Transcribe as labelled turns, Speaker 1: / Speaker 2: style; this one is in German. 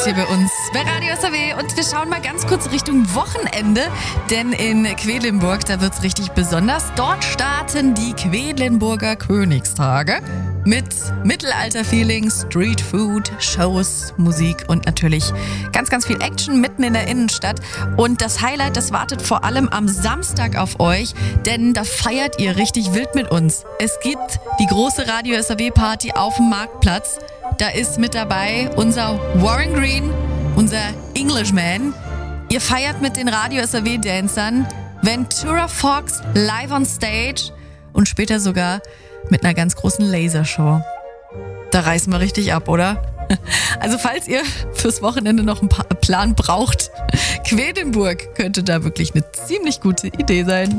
Speaker 1: hier bei uns bei Radio SAW und wir schauen mal ganz kurz Richtung Wochenende, denn in Quedlinburg, da wird's richtig besonders. Dort starten die Quedlinburger Königstage mit Mittelalter-Feeling, Streetfood, Shows, Musik und natürlich ganz, ganz viel Action mitten in der Innenstadt. Und das Highlight, das wartet vor allem am Samstag auf euch, denn da feiert ihr richtig wild mit uns. Es gibt die große Radio SAW Party auf dem Marktplatz. Da ist mit dabei unser Warren Green, unser Englishman. Ihr feiert mit den Radio SAW Dancern, Ventura Fox live on stage und später sogar mit einer ganz großen Lasershow. Da reißen wir richtig ab, oder? Also falls ihr fürs Wochenende noch einen Plan braucht, Quedlinburg könnte da wirklich eine ziemlich gute Idee sein.